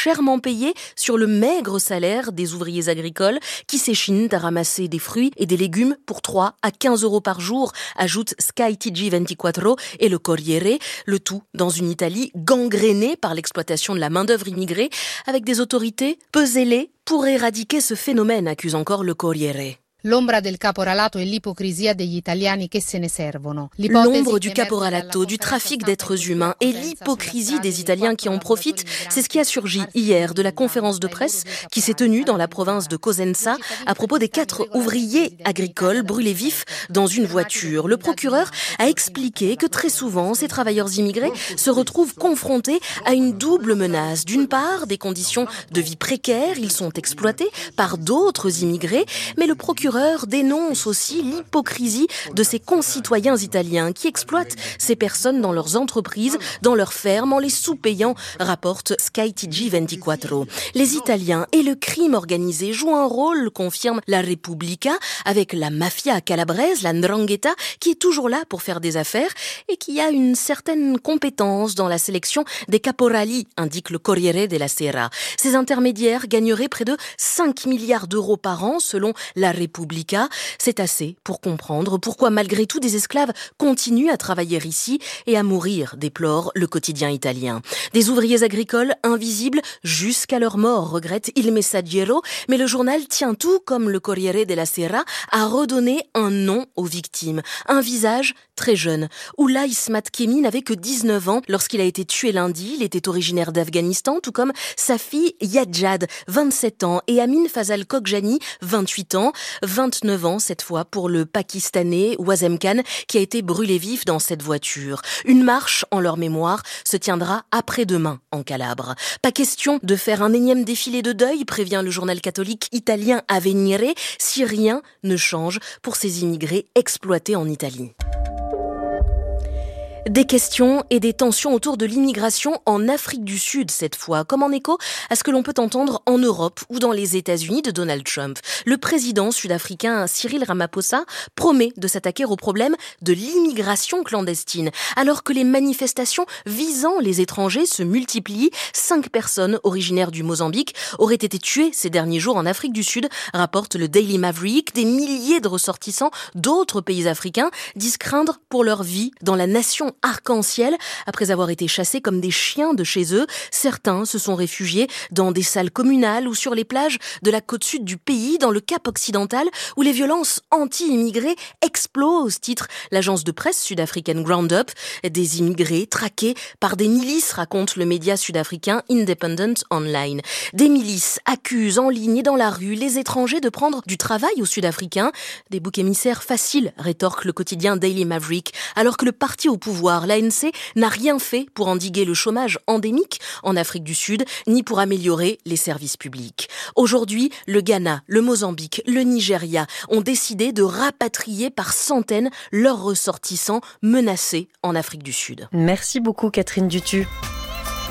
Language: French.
chèrement payés sur le maigre salaire des ouvriers agricoles qui s'échinent à ramasser des fruits et des légumes pour 3 à 15 euros par jour, ajoutent Sky TG24 et le Corriere, le tout dans une Italie gangrénée par l'exploitation de la main-d'œuvre immigrée, avec des autorités peu zélées pour éradiquer ce phénomène, accuse encore le Corriere. L'ombra del caporalato e l'ipocrisia degli italiani che se ne servono. L'ombre du caporalato, du trafic d'êtres humains et l'hypocrisie des Italiens qui en profitent, c'est ce qui a surgi hier de la conférence de presse qui s'est tenue dans la province de Cosenza à propos des 4 ouvriers agricoles brûlés vifs dans une voiture. Le procureur a expliqué que très souvent, ces travailleurs immigrés se retrouvent confrontés à une double menace. D'une part, des conditions de vie précaires, ils sont exploités par d'autres immigrés, mais le procureur dénonce aussi l'hypocrisie de ses concitoyens italiens qui exploitent ces personnes dans leurs entreprises, dans leurs fermes, en les sous-payant, rapporte Sky TG24. Les Italiens et le crime organisé jouent un rôle, confirme la Repubblica, avec la mafia calabraise, la 'ndrangheta, qui est toujours là pour faire des affaires et qui a une certaine compétence dans la sélection des caporali, indique le Corriere della Sera. Ces intermédiaires gagneraient près de 5 milliards d'euros par an, selon la Repubblica. C'est assez pour comprendre pourquoi malgré tout des esclaves continuent à travailler ici et à mourir, déplore le quotidien italien. Des ouvriers agricoles invisibles jusqu'à leur mort, regrette Il Messaggero, mais le journal tient tout, comme le Corriere della Sera, à redonner un nom aux victimes, un visage très jeune. Oula Ismat Kemi n'avait que 19 ans lorsqu'il a été tué lundi. Il était originaire d'Afghanistan, tout comme sa fille Yadjad, 27 ans, et Amin Fazal Kokjani, 28 ans. 29 ans cette fois pour le Pakistanais Wazem Khan qui a été brûlé vif dans cette voiture. Une marche en leur mémoire se tiendra après-demain en Calabre. Pas question de faire un énième défilé de deuil, prévient le journal catholique italien Avvenire, si rien ne change pour ces immigrés exploités en Italie. Des questions et des tensions autour de l'immigration en Afrique du Sud cette fois, comme en écho à ce que l'on peut entendre en Europe ou dans les États-Unis de Donald Trump. Le président sud-africain Cyril Ramaphosa promet de s'attaquer au problème de l'immigration clandestine. Alors que les manifestations visant les étrangers se multiplient, 5 personnes originaires du Mozambique auraient été tuées ces derniers jours en Afrique du Sud, rapporte le Daily Maverick. Des milliers de ressortissants d'autres pays africains disent craindre pour leur vie dans la nation arc-en-ciel après avoir été chassés comme des chiens de chez eux. Certains se sont réfugiés dans des salles communales ou sur les plages de la côte sud du pays, dans le Cap occidental, où les violences anti-immigrés explosent, titre l'agence de presse sud-africaine Groundup. Des immigrés traqués par des milices, raconte le média sud-africain Independent Online. Des milices accusent en ligne et dans la rue les étrangers de prendre du travail aux Sud-Africains. Des boucs émissaires faciles, rétorque le quotidien Daily Maverick, alors que le parti au pouvoir, l'ANC, n'a rien fait pour endiguer le chômage endémique en Afrique du Sud, ni pour améliorer les services publics. Aujourd'hui, le Ghana, le Mozambique, le Nigeria ont décidé de rapatrier par centaines leurs ressortissants menacés en Afrique du Sud. Merci beaucoup Catherine Dutu.